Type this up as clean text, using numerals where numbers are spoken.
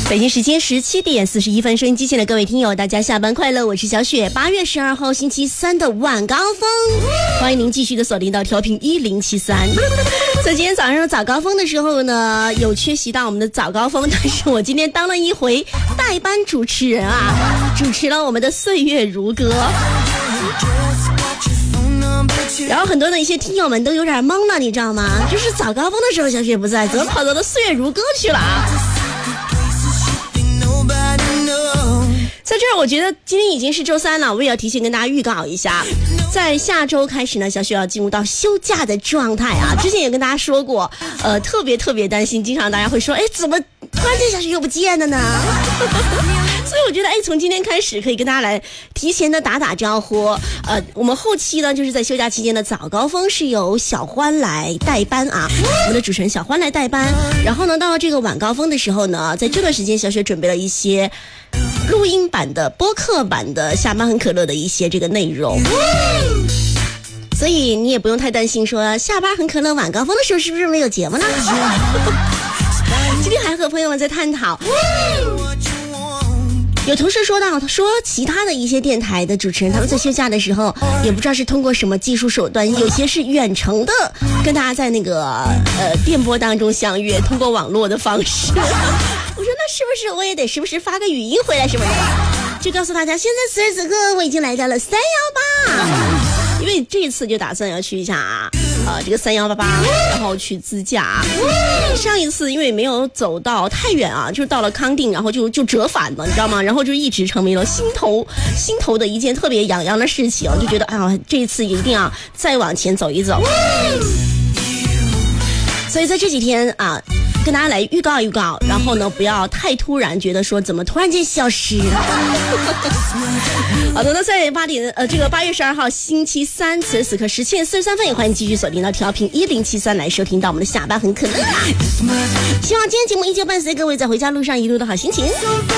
北京时间17点41分，收音机前的各位听友，大家下班快乐，我是小雪。8月12号星期三的晚高峰，欢迎您继续的锁定到调频1073。在今天早上的早高峰的时候呢，有缺席到我们的早高峰，但是我今天当了一回代班主持人啊，主持了我们的岁月如歌。然后很多的一些听友们都有点懵了，你知道吗？就是早高峰的时候小雪不在，怎么跑到了岁月如歌去了啊？在这儿我觉得今天已经是周三了，我也要提前跟大家预告一下，在下周开始呢，小雪要进入到休假的状态啊。之前也跟大家说过，特别担心，经常大家会说，怎么突然间小雪又不见了呢？所以我觉得，从今天开始可以跟大家来提前的打招呼。我们后期呢，就是在休假期间的早高峰是由小欢来代班啊，我们的主持人小欢来代班。然后呢，到了这个晚高峰的时候呢，在这段时间，小雪准备了一些录音版的、播客版的下班很可乐的一些这个内容。所以你也不用太担心说下班很可乐晚高峰的时候是不是没有节目呢？今天还和朋友们在探讨。有同事说到，他说其他的一些电台的主持人，他们在休假的时候，也不知道是通过什么技术手段，有些是远程的，跟大家在那个电波当中相约，通过网络的方式。我说那是不是我也得时不时发个语音回来什么的？就告诉大家，现在此时此刻我已经来到了318，因为这一次就打算要去一下这个318，然后去自驾。上一次因为没有走到太远啊，就到了康定，然后就折返了，你知道吗？然后就一直成为了心头的一件特别痒痒的事情，就觉得这一次一定要再往前走一走。所以在这几天啊，跟大家来预告，然后呢，不要太突然，觉得说怎么突然间消失了。好的，那在8月12号星期三，此时此刻10点43分，也欢迎继续锁定到调频1073来收听到我们的下班很可乐。希望今天节目依旧伴随各位在回家路上一路的好心情。